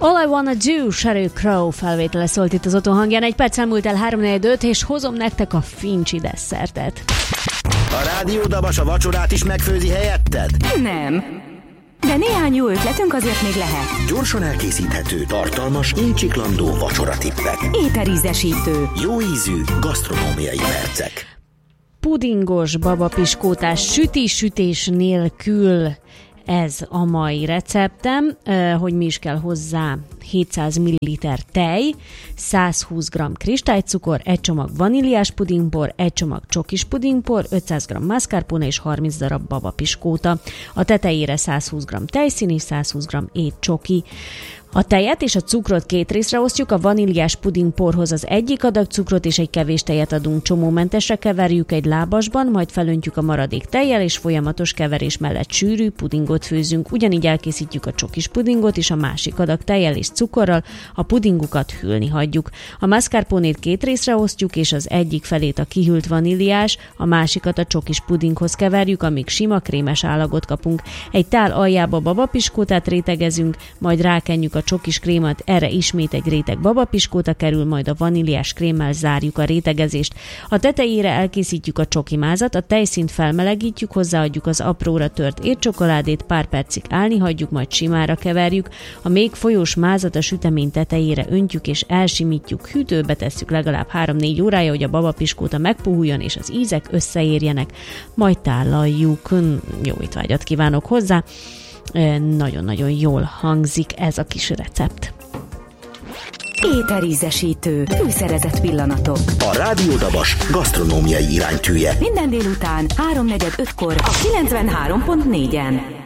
All I Wanna Do, Sheryl Crow felvétele szólt itt az Otthon hangján. Egy perc elmúlt el 3-4-5, és hozom nektek a fincsi desszertet. A Rádió Dabas a vacsorát is megfőzi helyetted? Nem. De néhány jó ötletünk azért még lehet. Gyorsan elkészíthető, tartalmas, incsiklandó vacsoratippek. Ételízesítő. Jó ízű, gasztronómiai percek. Pudingos babapiskótás sütés nélkül. Ez a mai receptem, hogy mi is kell hozzá: 700 ml tej, 120 g kristálycukor, 1 csomag vaníliás pudingpor, 1 csomag csokis pudingpor, 500 g mascarpone és 30 darab babapiskóta. A tetejére 120 g tejszín és 120 g étcsoki. A tejet és a cukrot 2 részre osztjuk, a vaníliás pudingporhoz az egyik adag cukrot és egy kevés tejet adunk, csomómentesre keverjük egy lábasban, majd felöntjük a maradék tejjel, és folyamatos keverés mellett sűrű pudingot főzünk. Ugyanígy elkészítjük a csokis pudingot is a másik adag tejjel és cukorral, a pudingukat hűlni hagyjuk. A mascarponét 2 részre osztjuk, és az egyik felét a kihűlt vaníliás, a másikat a csokis pudinghoz keverjük, amíg sima krémes állagot kapunk. Egy tál aljába babapiskótát rétegezünk, majd rákenjük a csokis krémet, erre ismét egy réteg babapiskóta kerül, majd a vaníliás krémmel zárjuk a rétegezést. A tetejére elkészítjük a csokimázat, a tejszínt felmelegítjük, hozzáadjuk az apróra tört étcsokoládét, pár percig állni hagyjuk, majd simára keverjük. A még folyós mázat a sütemény tetejére öntjük és elsimítjuk. Hűtőbe tesszük legalább 3-4 órája, hogy a babapiskóta megpuhuljon és az ízek összeérjenek. Majd tálaljuk. Jó étvágyat kívánok hozzá! Nagyon-nagyon jól hangzik ez a kis recept. Ételízesítő. Fűszerezett pillanatok. A Rádió Dabas gasztronómiai iránytűje. Minden délután 3-4-5-kor a 93.4-en.